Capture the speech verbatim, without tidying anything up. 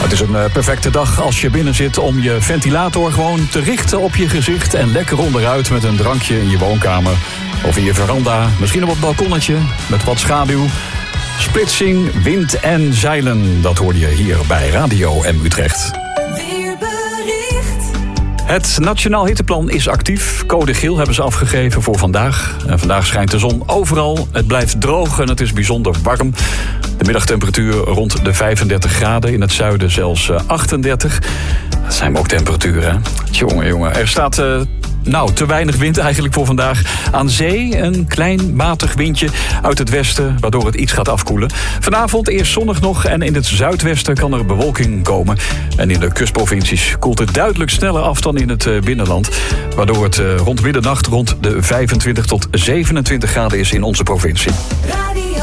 Het is een uh, perfecte dag als je binnen zit om je ventilator gewoon te richten op je gezicht en lekker onderuit met een drankje in je woonkamer of in je veranda, misschien op het balkonnetje met wat schaduw. Splitsing, wind en zeilen, dat hoorde je hier bij Radio M Utrecht. Het Nationaal Hitteplan is actief. Code geel hebben ze afgegeven voor vandaag. En vandaag schijnt de zon overal. Het blijft droog en het is bijzonder warm. De middagtemperatuur rond de vijfendertig graden. In het zuiden zelfs achtendertig. Dat zijn ook temperaturen, hè? Jongen, jongen. Er staat uh, nou, te weinig wind eigenlijk voor vandaag. Aan zee een klein matig windje uit het westen, waardoor het iets gaat afkoelen. Vanavond eerst zonnig nog en in het zuidwesten kan er bewolking komen. En in de kustprovincies koelt het duidelijk sneller af dan in het uh, binnenland. Waardoor het uh, rond middernacht rond de vijfentwintig tot zevenentwintig graden is in onze provincie.